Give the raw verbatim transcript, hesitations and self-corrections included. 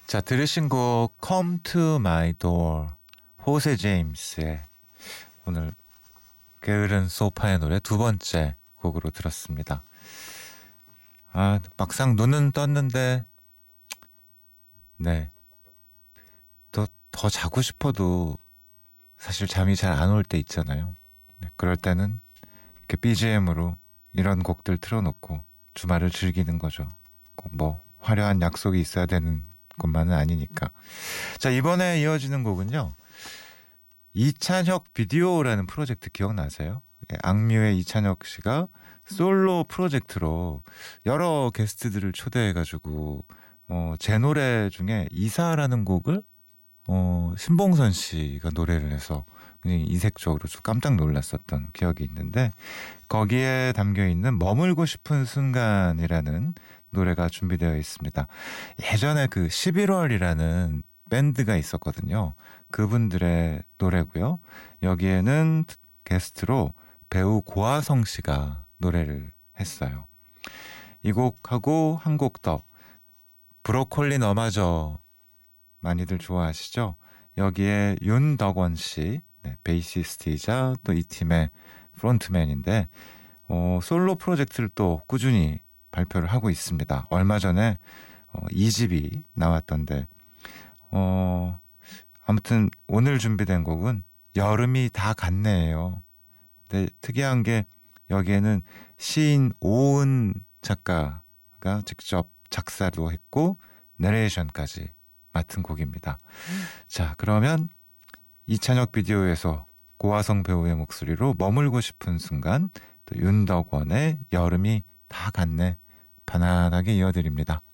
자, 들으신 곡 Come to My Door, 호세 제임스의 오늘 게으른 소파의 노래 두 번째 곡으로 들었습니다. 아, 막상 눈은 떴는데 네, 더, 더 자고 싶어도 사실 잠이 잘 안 올 때 있잖아요. 네, 그럴 때는 이렇게 비지엠으로 이런 곡들 틀어놓고 주말을 즐기는 거죠. 꼭 뭐 화려한 약속이 있어야 되는 것만은 아니니까. 자, 이번에 이어지는 곡은요, 이찬혁 비디오라는 프로젝트 기억나세요? 예, 악뮤의 이찬혁 씨가 솔로 프로젝트로 여러 게스트들을 초대해가지고 어, 제 노래 중에 이사라는 곡을 어, 신봉선 씨가 노래를 해서 굉장히 이색적으로 좀 깜짝 놀랐었던 기억이 있는데, 거기에 담겨있는 머물고 싶은 순간이라는 노래가 준비되어 있습니다. 예전에 그 십일월이라는 밴드가 있었거든요. 그분들의 노래고요. 여기에는 게스트로 배우 고아성 씨가 노래를 했어요. 이 곡하고 한 곡 더, 브로콜리 너마저 많이들 좋아하시죠? 여기에 윤덕원 씨, 네, 베이시스트이자 또 이 팀의 프론트맨인데 어, 솔로 프로젝트를 또 꾸준히 발표를 하고 있습니다. 얼마 전에 어, 이 집이 나왔던데 어, 아무튼 오늘 준비된 곡은 여름이 다 갔네요. 근데 특이한 게 여기에는 시인 오은 작가가 직접 작사도 했고 내레이션까지 맡은 곡입니다. 자, 그러면 이찬혁 비디오에서 고화성 배우의 목소리로 머물고 싶은 순간, 또 윤덕원의 여름이 다 갔네, 편안하게 이어드립니다.